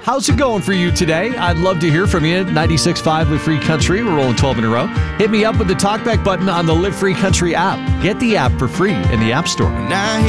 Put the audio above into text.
How's it going for you today? I'd love to hear from you. 96.5 Live Free Country. We're rolling 12 in a row. Hit me up with the talkback button on the Live Free Country app. Get the app for free in the App Store.